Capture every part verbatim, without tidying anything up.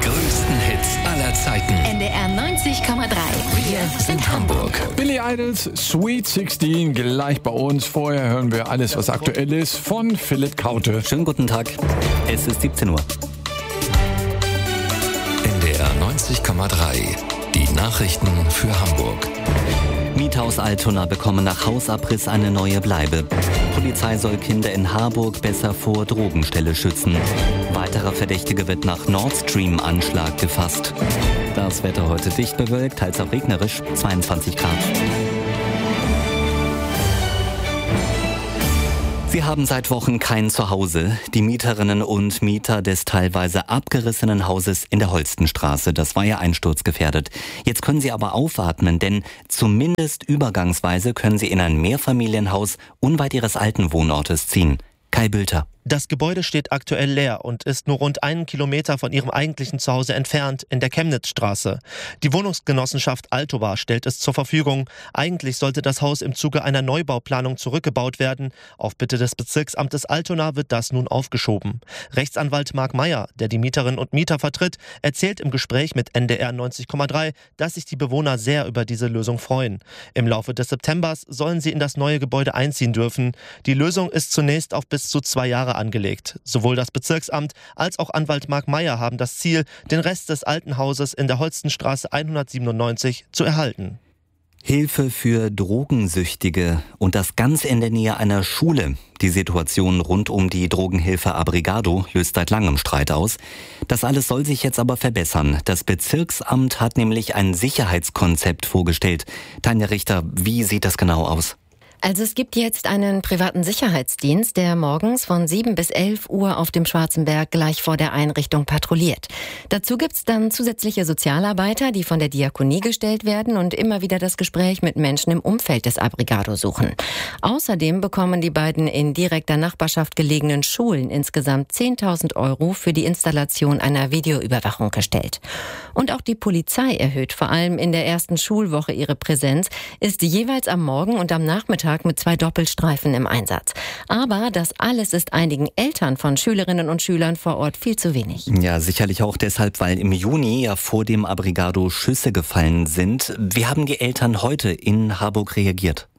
größten Hits aller Zeiten. N D R neunzig Komma drei. Wir sind Hamburg. Billy Idols, Sweet sechzehn, gleich bei uns. Vorher hören wir alles, was aktuell ist, von Philipp Kaute. Schönen guten Tag. Es ist siebzehn Uhr. N D R neunzig Komma drei. Die Nachrichten für Hamburg. Mieter aus Altona bekommen nach Hausabriss eine neue Bleibe. Polizei soll Kinder in Harburg besser vor Drogenstelle schützen. Weiterer Verdächtiger wird nach Nord Stream-Anschlag gefasst. Das Wetter heute dicht bewölkt, teils auch regnerisch, zweiundzwanzig Grad. Sie haben seit Wochen kein Zuhause. Die Mieterinnen und Mieter des teilweise abgerissenen Hauses in der Holstenstraße. Das war ja einsturzgefährdet. Jetzt können sie aber aufatmen, denn zumindest übergangsweise können sie in ein Mehrfamilienhaus unweit ihres alten Wohnortes ziehen. Kai Bülter. Das Gebäude steht aktuell leer und ist nur rund einen Kilometer von ihrem eigentlichen Zuhause entfernt, in der Chemnitzstraße. Die Wohnungsgenossenschaft Altoba stellt es zur Verfügung. Eigentlich sollte das Haus im Zuge einer Neubauplanung zurückgebaut werden. Auf Bitte des Bezirksamtes Altona wird das nun aufgeschoben. Rechtsanwalt Marc Meyer, der die Mieterinnen und Mieter vertritt, erzählt im Gespräch mit N D R neunzig Komma drei, dass sich die Bewohner sehr über diese Lösung freuen. Im Laufe des Septembers sollen sie in das neue Gebäude einziehen dürfen. Die Lösung ist zunächst auf bis zu zwei Jahre angelegt. Sowohl das Bezirksamt als auch Anwalt Marc Meyer haben das Ziel, den Rest des alten Hauses in der Holstenstraße hundertsiebenundneunzig zu erhalten. Hilfe für Drogensüchtige und das ganz in der Nähe einer Schule. Die Situation rund um die Drogenhilfe Abrigado löst seit langem Streit aus. Das alles soll sich jetzt aber verbessern. Das Bezirksamt hat nämlich ein Sicherheitskonzept vorgestellt. Tanja Richter, wie sieht das genau aus? Also es gibt jetzt einen privaten Sicherheitsdienst, der morgens von sieben bis elf Uhr auf dem Schwarzenberg gleich vor der Einrichtung patrouilliert. Dazu gibt's dann zusätzliche Sozialarbeiter, die von der Diakonie gestellt werden und immer wieder das Gespräch mit Menschen im Umfeld des Abrigado suchen. Außerdem bekommen die beiden in direkter Nachbarschaft gelegenen Schulen insgesamt zehntausend Euro für die Installation einer Videoüberwachung gestellt. Und auch die Polizei erhöht vor allem in der ersten Schulwoche ihre Präsenz, ist jeweils am Morgen und am Nachmittag mit zwei Doppelstreifen im Einsatz. Aber das alles ist einigen Eltern von Schülerinnen und Schülern vor Ort viel zu wenig. Ja, sicherlich auch deshalb, weil im Juni ja vor dem Abrigado Schüsse gefallen sind. Wie haben die Eltern heute in Harburg reagiert?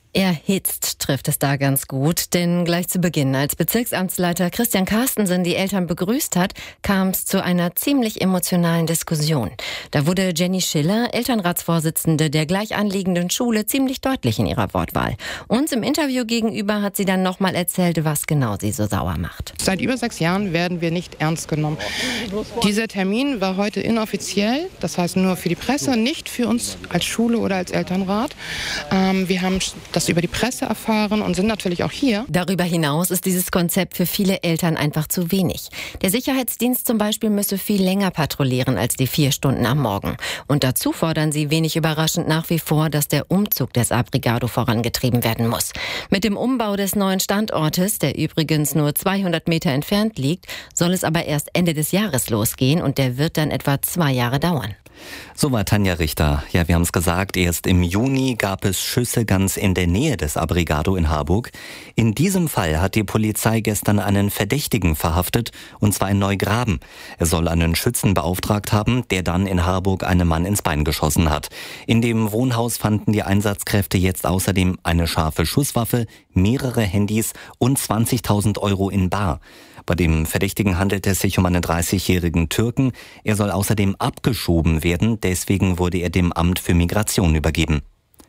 Erhitzt trifft es da ganz gut, denn gleich zu Beginn, als Bezirksamtsleiter Christian Carstensen die Eltern begrüßt hat, kam es zu einer ziemlich emotionalen Diskussion. Da wurde Jenny Schiller, Elternratsvorsitzende der gleich anliegenden Schule, ziemlich deutlich in ihrer Wortwahl. Uns im Interview gegenüber hat sie dann nochmal erzählt, was genau sie so sauer macht. Seit über sechs Jahren werden wir nicht ernst genommen. Dieser Termin war heute inoffiziell, das heißt nur für die Presse, nicht für uns als Schule oder als Elternrat. Ähm, wir haben das über die Presse erfahren und sind natürlich auch hier. Darüber hinaus ist dieses Konzept für viele Eltern einfach zu wenig. Der Sicherheitsdienst zum Beispiel müsse viel länger patrouillieren als die vier Stunden am Morgen. Und dazu fordern sie wenig überraschend nach wie vor, dass der Umzug des Abrigado vorangetrieben werden muss. Mit dem Umbau des neuen Standortes, der übrigens nur zweihundert Meter entfernt liegt, soll es aber erst Ende des Jahres losgehen und der wird dann etwa zwei Jahre dauern. So war Tanja Richter. Ja, wir haben es gesagt, erst im Juni gab es Schüsse ganz in der Nähe des Abrigado in Harburg. In diesem Fall hat die Polizei gestern einen Verdächtigen verhaftet, und zwar in Neugraben. Er soll einen Schützen beauftragt haben, der dann in Harburg einem Mann ins Bein geschossen hat. In dem Wohnhaus fanden die Einsatzkräfte jetzt außerdem eine scharfe Schusswaffe, mehrere Handys und zwanzigtausend Euro in bar. Bei dem Verdächtigen handelt es sich um einen dreißigjährigen Türken. Er soll außerdem abgeschoben werden, deswegen wurde er dem Amt für Migration übergeben.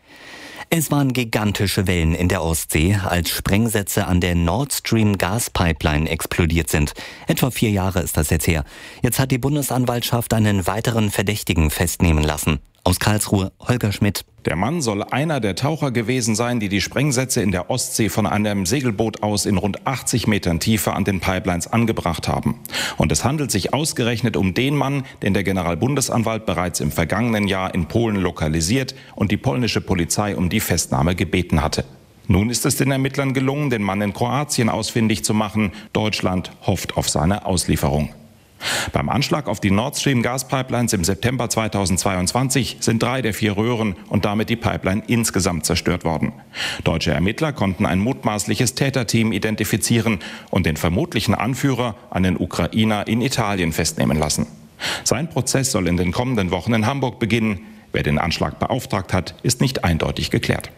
Es waren gigantische Wellen in der Ostsee, als Sprengsätze an der Nord Stream Gaspipeline explodiert sind. Etwa vier Jahre ist das jetzt her. Jetzt hat die Bundesanwaltschaft einen weiteren Verdächtigen festnehmen lassen. Aus Karlsruhe, Holger Schmidt. Der Mann soll einer der Taucher gewesen sein, die die Sprengsätze in der Ostsee von einem Segelboot aus in rund achtzig Metern Tiefe an den Pipelines angebracht haben. Und es handelt sich ausgerechnet um den Mann, den der Generalbundesanwalt bereits im vergangenen Jahr in Polen lokalisiert und die polnische Polizei um die Festnahme gebeten hatte. Nun ist es den Ermittlern gelungen, den Mann in Kroatien ausfindig zu machen. Deutschland hofft auf seine Auslieferung. Beim Anschlag auf die Nord Stream Gaspipelines im September zweitausendzweiundzwanzig sind drei der vier Röhren und damit die Pipeline insgesamt zerstört worden. Deutsche Ermittler konnten ein mutmaßliches Täterteam identifizieren und den vermutlichen Anführer, einen Ukrainer, in Italien festnehmen lassen. Sein Prozess soll in den kommenden Wochen in Hamburg beginnen. Wer den Anschlag beauftragt hat, ist nicht eindeutig geklärt.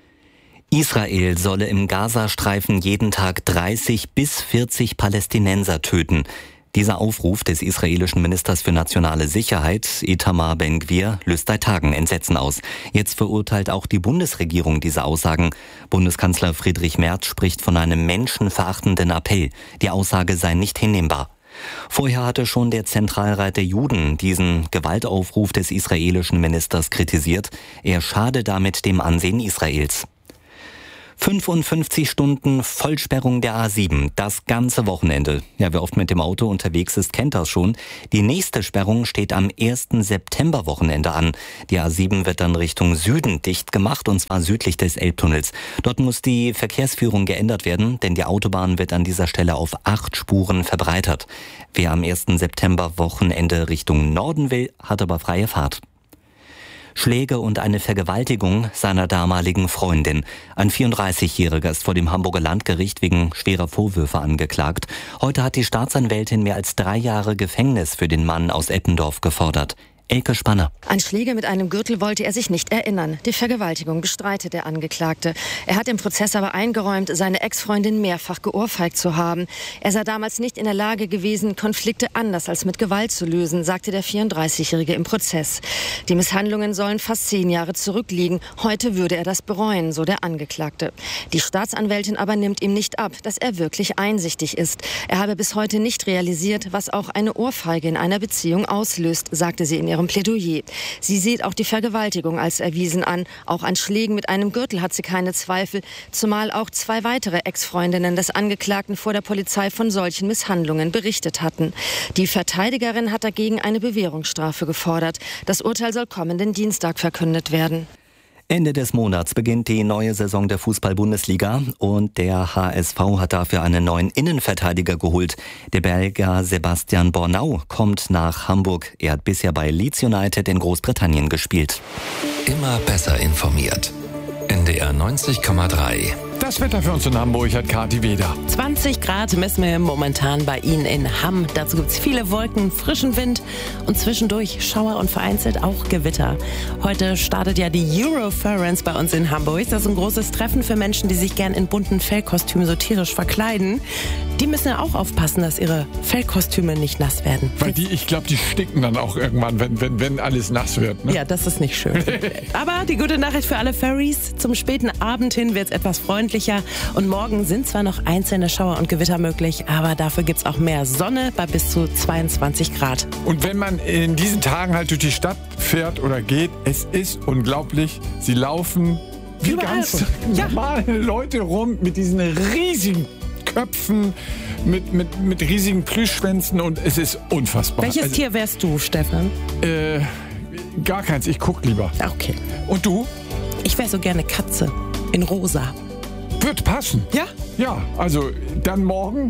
Israel solle im Gazastreifen jeden Tag dreißig bis vierzig Palästinenser töten. Dieser Aufruf des israelischen Ministers für nationale Sicherheit, Itamar Ben-Gvir, löst seit Tagen Entsetzen aus. Jetzt verurteilt auch die Bundesregierung diese Aussagen. Bundeskanzler Friedrich Merz spricht von einem menschenverachtenden Appell. Die Aussage sei nicht hinnehmbar. Vorher hatte schon der Zentralrat der Juden diesen Gewaltaufruf des israelischen Ministers kritisiert. Er schade damit dem Ansehen Israels. fünfundfünfzig Stunden Vollsperrung der A sieben, das ganze Wochenende. Ja, wer oft mit dem Auto unterwegs ist, kennt das schon. Die nächste Sperrung steht am ersten September-Wochenende an. Die A sieben wird dann Richtung Süden dicht gemacht, und zwar südlich des Elbtunnels. Dort muss die Verkehrsführung geändert werden, denn die Autobahn wird an dieser Stelle auf acht Spuren verbreitert. Wer am ersten September-Wochenende Richtung Norden will, hat aber freie Fahrt. Schläge und eine Vergewaltigung seiner damaligen Freundin. Ein vierunddreißigjähriger ist vor dem Hamburger Landgericht wegen schwerer Vorwürfe angeklagt. Heute hat die Staatsanwältin mehr als drei Jahre Gefängnis für den Mann aus Eppendorf gefordert. Elke Spanner. An Schläge mit einem Gürtel wollte er sich nicht erinnern. Die Vergewaltigung bestreitet der Angeklagte. Er hat im Prozess aber eingeräumt, seine Ex-Freundin mehrfach geohrfeigt zu haben. Er sei damals nicht in der Lage gewesen, Konflikte anders als mit Gewalt zu lösen, sagte der vierunddreißigjährige im Prozess. Die Misshandlungen sollen fast zehn Jahre zurückliegen. Heute würde er das bereuen, so der Angeklagte. Die Staatsanwältin aber nimmt ihm nicht ab, dass er wirklich einsichtig ist. Er habe bis heute nicht realisiert, was auch eine Ohrfeige in einer Beziehung auslöst, sagte sie in ihrem Plädoyer. Sie sieht auch die Vergewaltigung als erwiesen an. Auch an Schlägen mit einem Gürtel hat sie keine Zweifel, zumal auch zwei weitere Ex-Freundinnen des Angeklagten vor der Polizei von solchen Misshandlungen berichtet hatten. Die Verteidigerin hat dagegen eine Bewährungsstrafe gefordert. Das Urteil soll kommenden Dienstag verkündet werden. Ende des Monats beginnt die neue Saison der Fußball-Bundesliga und der H S V hat dafür einen neuen Innenverteidiger geholt. Der Belgier Sebastian Bornau kommt nach Hamburg. Er hat bisher bei Leeds United in Großbritannien gespielt. Immer besser informiert. N D R neunzig Komma drei. Das Wetter für uns in Hamburg hat Kathi Weder. zwanzig Grad messen wir momentan bei Ihnen in Hamm. Dazu gibt es viele Wolken, frischen Wind und zwischendurch Schauer und vereinzelt auch Gewitter. Heute startet ja die Eurofurence bei uns in Hamburg. Das ist ein großes Treffen für Menschen, die sich gern in bunten Fellkostümen so tierisch verkleiden. Die müssen ja auch aufpassen, dass ihre Fellkostüme nicht nass werden. Weil die, ich glaube, die sticken dann auch irgendwann, wenn, wenn, wenn alles nass wird. Ne? Ja, das ist nicht schön. Aber die gute Nachricht für alle Furries: Zum späten Abend hin wird es etwas freundlicher. Und morgen sind zwar noch einzelne Schauer und Gewitter möglich, aber dafür gibt es auch mehr Sonne bei bis zu zweiundzwanzig Grad. Und wenn man in diesen Tagen halt durch die Stadt fährt oder geht, es ist unglaublich. Sie laufen wie Überall ganz rum. normale ja. Leute rum mit diesen riesigen Köpfen, mit, mit, mit riesigen Plüschschwänzen, und es ist unfassbar. Welches also, Tier wärst du, Stefan? Äh, gar keins, ich guck lieber. Okay. Und du? Ich wäre so gerne Katze in rosa. Wird passen. Ja? Ja, also dann morgen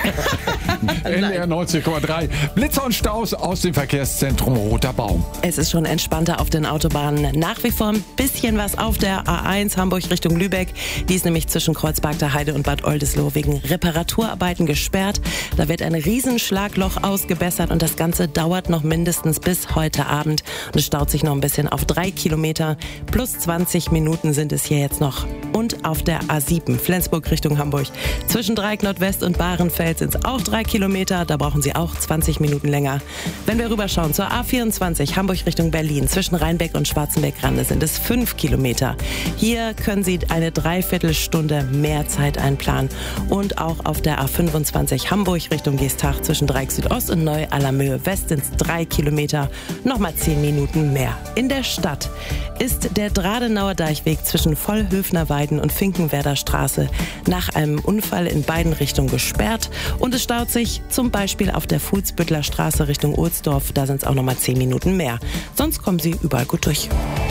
N D R neunzig Komma drei. Blitzer und Staus aus dem Verkehrszentrum Roter Baum. Es ist schon entspannter auf den Autobahnen. Nach wie vor ein bisschen was auf der A eins Hamburg Richtung Lübeck. Die ist nämlich zwischen Kreuzberg der Heide und Bad Oldesloe wegen Reparaturarbeiten gesperrt. Da wird ein Riesenschlagloch ausgebessert und das Ganze dauert noch mindestens bis heute Abend. Und es staut sich noch ein bisschen auf drei Kilometer. Plus zwanzig Minuten sind es hier jetzt noch. Und auf der A sieben Flensburg Richtung Hamburg. Zwischen Dreieck Nordwest und Bahrenfeld sind es auch drei Kilometer. Da brauchen Sie auch zwanzig Minuten länger. Wenn wir rüberschauen zur A vierundzwanzig Hamburg Richtung Berlin. Zwischen Rheinbeck und Schwarzenbeck-Rande sind es fünf Kilometer. Hier können Sie eine Dreiviertelstunde mehr Zeit einplanen. Und auch auf der A fünfundzwanzig Hamburg Richtung Geestach zwischen Dreieck Südost und Neu-Allermöhe West sind es drei Kilometer. Nochmal zehn Minuten mehr. In der Stadt ist der Dradenauer Deichweg zwischen Vollhöfnerweiden und Finkenwerder Straße nach einem Unfall in beiden Richtungen gesperrt. Und es staut sich zum Beispiel auf der Fuhlsbüttler Straße Richtung Ohlsdorf. Da sind es auch nochmal zehn Minuten mehr. Sonst kommen Sie überall gut durch.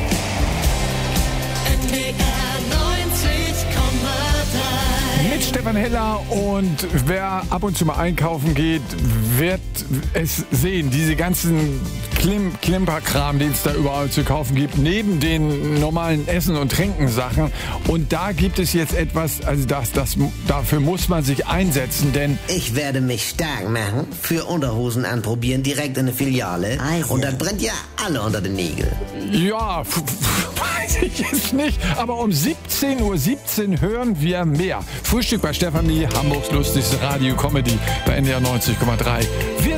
Mit Stefan Heller, und wer ab und zu mal einkaufen geht, wird es sehen. Diese ganzen Klim Klimperkram, den es da überall zu kaufen gibt, neben den normalen Essen- und Trinkensachen. Und da gibt es jetzt etwas, also das, das, dafür muss man sich einsetzen, denn... Ich werde mich stark machen, für Unterhosen anprobieren, direkt in eine Filiale. Also. Und dann brennt ja alle unter den Nägeln. Ja, weiß ich jetzt nicht. Aber um siebzehn Uhr siebzehn hören wir mehr. Frühstück bei Stefanie, Hamburgs lustigste Radio-Comedy bei N D R neunzig Komma drei. Wir